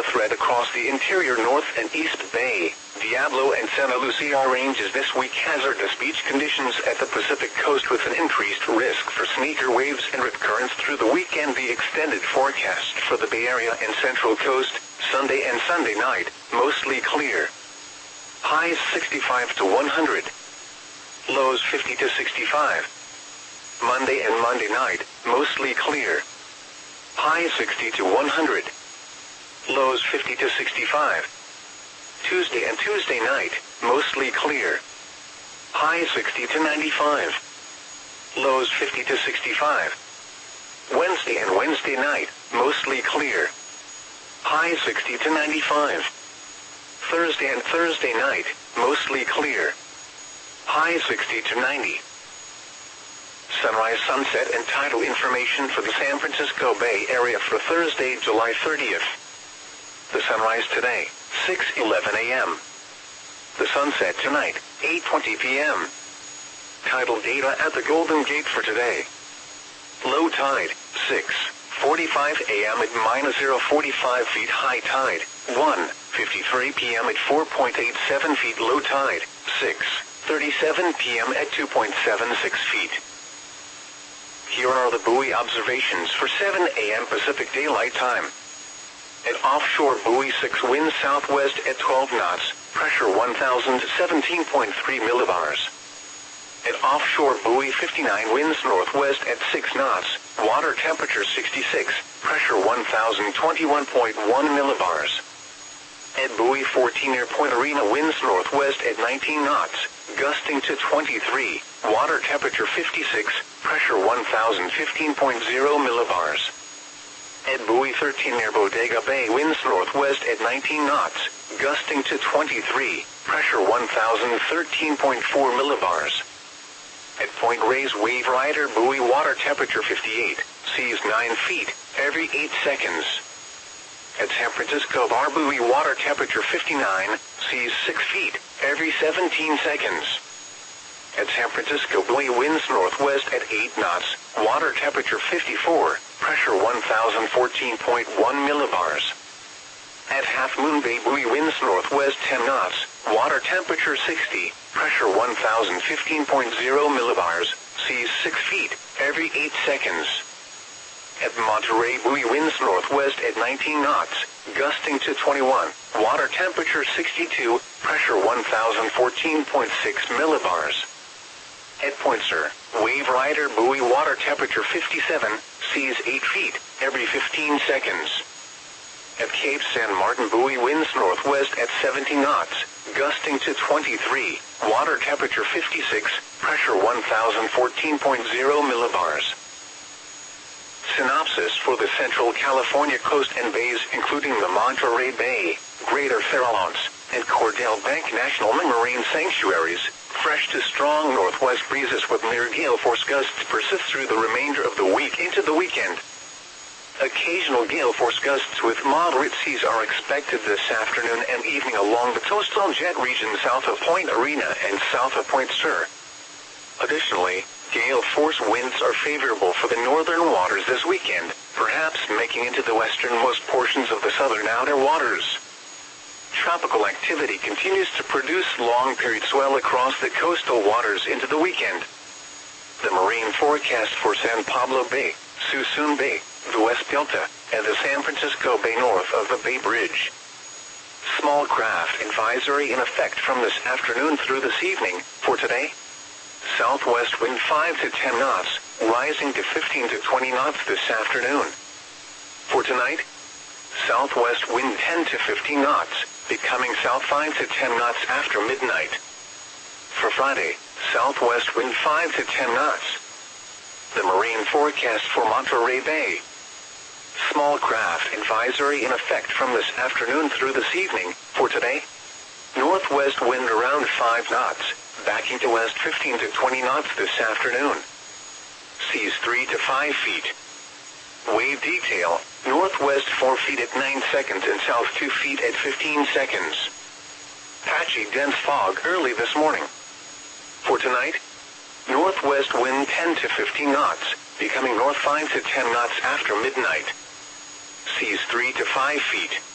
threat across the interior North and East Bay, Diablo and Santa Lucia ranges this week. Hazardous beach conditions at the Pacific coast with an increased risk for sneaker waves and rip currents through the weekend. The extended forecast for the Bay Area and Central Coast, Sunday and Sunday night, mostly clear. Highs 65 to 100. Lows 50 to 65. Monday and Monday night, mostly clear. Highs 60 to 100. Lows 50 to 65. Tuesday and Tuesday night, mostly clear. Highs 60 to 95. Lows 50 to 65. Wednesday and Wednesday night, mostly clear. Highs 60 to 95. Thursday and Thursday night, mostly clear. Highs 60 to 90. Sunrise, sunset, and tidal information for the San Francisco Bay Area for Thursday, July 30th. The sunrise today, 6:11 a.m. The sunset tonight, 8:20 p.m. Tidal data at the Golden Gate for today. Low tide, 6:45 a.m. at -0.45 feet. High tide, 1:53 p.m. at 4.87 feet. Low tide, 6:37 p.m. at 2.76 feet. Here are the buoy observations for 7 a.m. Pacific Daylight Time. At offshore buoy 6, wind southwest at 12 knots, pressure 1017.3 millibars. At offshore buoy 59, winds northwest at 6 knots, water temperature 66, pressure 1021.1 millibars. At buoy 14 near Point Arena, winds northwest at 19 knots, gusting to 23, water temperature 56, pressure 1015.0 millibars. At buoy 13 near Bodega Bay, winds northwest at 19 knots, gusting to 23, pressure 1013.4 millibars. At Point Reyes Wave Rider buoy, water temperature 58, seas 9 feet, every 8 seconds. At San Francisco Bar buoy, water temperature 59, seas 6 feet, every 17 seconds. At San Francisco buoy, winds northwest at 8 knots, water temperature 54, pressure 1014.1 millibars. At Half Moon Bay buoy, winds northwest 10 knots, water temperature 60, pressure 1015.0 millibars, seas 6 feet, every 8 seconds. At Monterey buoy, winds northwest at 19 knots, gusting to 21, water temperature 62, pressure 1014.6 millibars. At Point Sur, Wave Rider buoy, water temperature 57, seas 8 feet, every 15 seconds. At Cape San Martin buoy, winds northwest at 70 knots, gusting to 23, water temperature 56, pressure 1014.0 millibars. Synopsis for the Central California coast and bays, including the Monterey Bay, Greater Farallones, and Cordell Bank National Marine Sanctuaries. Fresh to strong northwest breezes with near gale force gusts persist through the remainder of the week into the weekend. Occasional gale force gusts with moderate seas are expected this afternoon and evening along the coastal jet region south of Point Arena and south of Point Sur. Additionally, gale force winds are favorable for the northern waters this weekend, perhaps making into the westernmost portions of the southern outer waters. Tropical activity continues to produce long-period swell across the coastal waters into the weekend. The marine forecast for San Pablo Bay, Suisun Bay, the West Delta, and the San Francisco Bay north of the Bay Bridge. Small craft advisory in effect from this afternoon through this evening. For today, southwest wind 5 to 10 knots, rising to 15 to 20 knots this afternoon. For tonight, southwest wind 10 to 15 knots, becoming south 5 to 10 knots after midnight. For Friday, southwest wind 5 to 10 knots. The marine forecast for Monterey Bay. Small craft advisory in effect from this afternoon through this evening. For today, northwest wind around 5 knots, backing to west 15 to 20 knots this afternoon. Seas 3 to 5 feet. Wave detail, northwest 4 feet at 9 seconds and south 2 feet at 15 seconds. Patchy dense fog early this morning. For tonight, northwest wind 10 to 15 knots, becoming north 5 to 10 knots after midnight. Seas 3 to 5 feet.